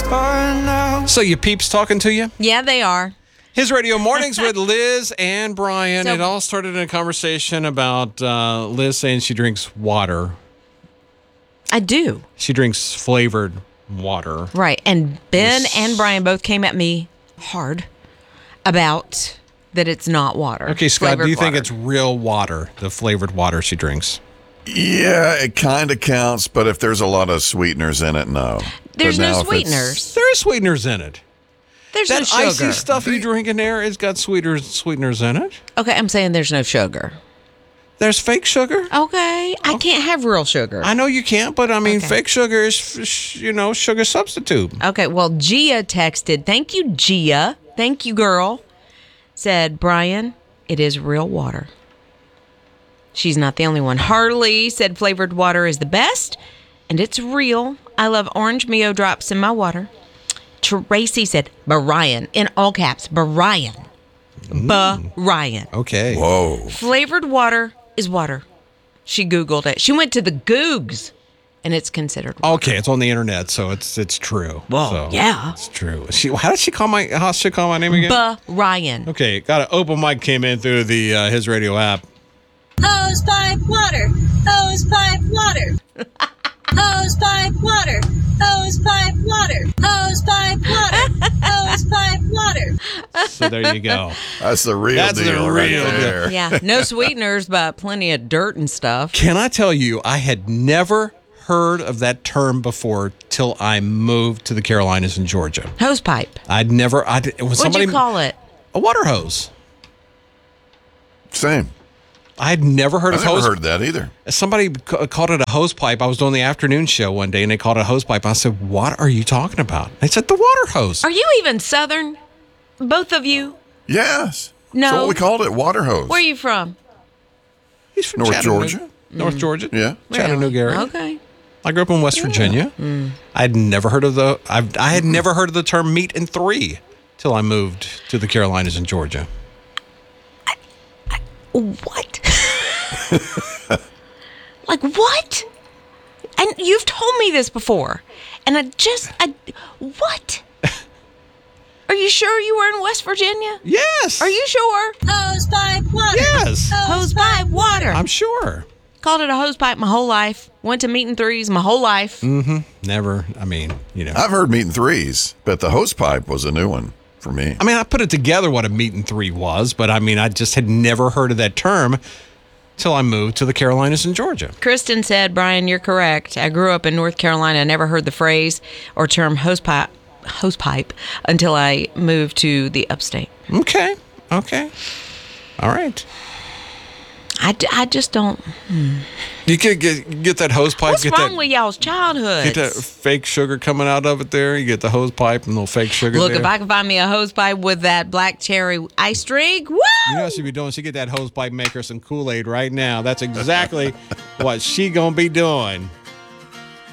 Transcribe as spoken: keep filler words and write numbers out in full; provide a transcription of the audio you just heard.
So your peeps talking to you? Yeah, they are. His Radio Mornings with Liz and Brian. So- it all started in a conversation about uh, Liz saying she drinks water. I do. She drinks flavored water. Right. And Ben Yes. and Brian both came at me hard about that it's not water. Okay, Scott, Flavored do you think water. it's real water, the flavored water she drinks? Yeah, it kind of counts, but if there's a lot of sweeteners in it, no. There's But no now if it's- sweeteners. There are sweeteners in it. There's That no sugar. icy stuff you drink in there has got sweeteners, sweeteners in it. Okay, I'm saying there's no sugar. There's fake sugar. Okay, I can't have real sugar. I know you can't, but I mean, Okay. fake sugar is, sh- you know, sugar substitute. Okay, well, Gia texted, thank you, Gia. Thank you, girl. Said, Brian, it is real water. She's not the only one. Harley said flavored water is the best, and it's real. I love orange Mio drops in my water. Tracy said, Brian, in all caps, Brian. Brian. Okay. Whoa. Flavored water is water. She Googled it. She went to the Googs, and it's considered water. Okay, it's on the internet, so it's it's true. Well, so yeah. it's true. She, how did she call my? How did she call my name again? Brian. Okay, got an open mic came in through the uh, His Radio app. Hose pipe water. Hose pipe water. Hose pipe water. Hose pipe water. Hose pipe water. Hose pipe water. So there you go. That's the real That's the deal right real deal. there. Yeah, no sweeteners, but plenty of dirt and stuff. Can I tell you, I had never heard of that term before till I moved to the Carolinas in Georgia. Hose pipe. I'd never. I it was What'd somebody you call it? a water hose. Same. I had never heard I of never hose. heard that either. Somebody ca- called it a hose pipe. I was doing the afternoon show one day, and they called it a hose pipe. I said, "What are you talking about?" They said, "The water hose." Are you even Southern? Both of you? Yes. No. That's what we called it, water hose. Where are you from? He's from North Chattanooga. Georgia. North Georgia. Yeah. Chattanooga area. Okay. I grew up in West Virginia. I'd never heard of the. I've, I had never heard of the term "meat and three" till I moved to the Carolinas in Georgia. What? Like what? And you've told me this before. And I just, I, what? Are you sure you were in West Virginia? Yes. Are you sure? Hose pipe water. Yes. Hose pipe water. I'm sure. Called it a hose pipe my whole life. Went to meet and threes my whole life. Never. I mean, you know. I've heard meat and threes, but the hose pipe was a new one for me. I mean, I put it together what a meat and three was, but I mean, I just had never heard of that term till I moved to the Carolinas in Georgia. Kristen said, Brian, you're correct. I grew up in North Carolina. I never heard the phrase or term hose pipe, hose pipe until I moved to the upstate. Okay. Okay. All right. I, d- I just don't. You could get get that hose pipe. What's get wrong that, with y'all's childhood? Get that fake sugar coming out of it there. You get the hose pipe and little fake sugar Look, there. if I can find me a hose pipe with that black cherry ice drink, woo! You know what she be doing? She get that hose pipe maker some Kool-Aid right now. That's exactly what she gonna be doing.